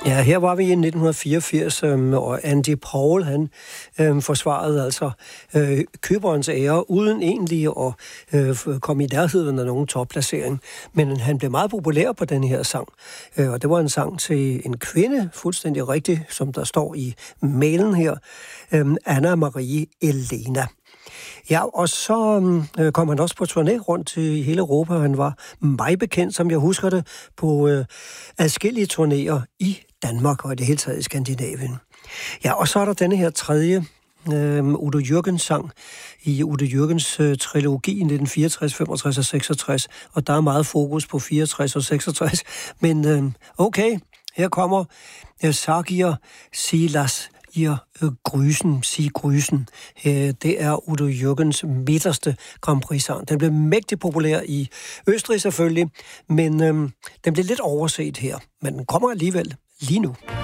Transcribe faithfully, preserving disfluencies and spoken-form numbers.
Ja, her var vi i nitten fireogfirs, øhm, og Andy Powell, han øhm, forsvarede altså øh, køberens ære, uden egentlig at øh, komme i nærheden af nogen topplacering. Men han blev meget populær på den her sang, øh, og det var en sang til en kvinde, fuldstændig rigtig, som der står i mailen her, øh, Anna Marie Elena. Ja, og så øh, kom han også på turné rundt i hele Europa. Han var meget bekendt, som jeg husker det, på øh, adskillige turnéer i Danmark og i det hele taget i Skandinavien. Ja, og så er der denne her tredje øh, Udo Jürgens sang i Udo Jürgens øh, trilogi i nitten fireogtres, femogtres og seksogtres, og der er meget fokus på fireogtres og seksogtres. Men øh, okay, her kommer øh, Sagir Silas ihr Grüßen, Sie Grüßen. Det er Udo Jürgens midterste Grand Prix-sang. Den blev mægtig populær i Østrig selvfølgelig, men øhm, den blev lidt overset her. Men den kommer alligevel lige nu.